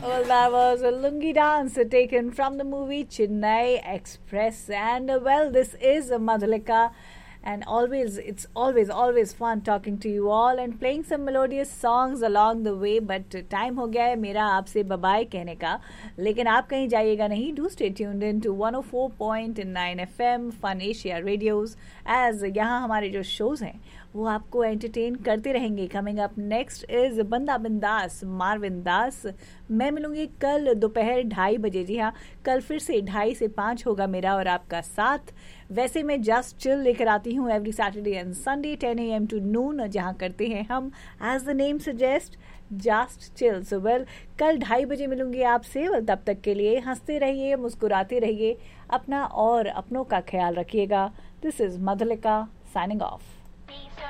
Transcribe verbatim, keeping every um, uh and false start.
Well, that was a lungi dance taken from the movie Chennai Express. And uh, well, this is uh, Madhulika. And always, it's always, always fun talking to you all and playing some melodious songs along the way. But time हो गया है मेरा आपसे bye कहने का. लेकिन आप कहीं जाइएगा नहीं. Do stay tuned in to one oh four point nine F M Fun Asia Radios. As यहाँ हमारे जो shows हैं वो आपको एंटरटेन करते रहेंगे. कमिंग अप नेक्स्ट इज बंदा बिंदास मारविन दास. मैं मिलूंगी कल दोपहर ढाई बजे. जी हाँ, कल फिर से ढाई से पाँच होगा मेरा और आपका साथ. वैसे मैं जस्ट चिल लेकर आती हूँ every Saturday and Sunday ten A M to नून, जहाँ करते हैं हम as the name suggest just chill. So well, कल ढाई बजे मिलूंगी आपसे. वेल, तब तक के लिए हंसते रहिए, मुस्कुराते रहिए, अपना और अपनों का ख्याल रखिएगा. This is Madhulika signing off.